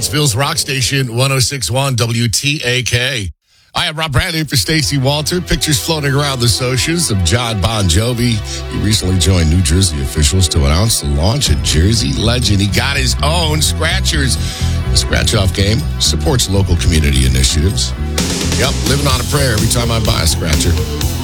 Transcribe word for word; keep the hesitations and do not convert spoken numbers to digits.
Huntsville's rock station, one oh six point one W T A K. I am Rob Bradley for Stacey Walter. Pictures floating around the socials of John Bon Jovi. He recently joined New Jersey officials to announce the launch of Jersey Legend. He got his own scratchers. The scratch-off game supports local community initiatives. Yep, living on a prayer every time I buy a scratcher.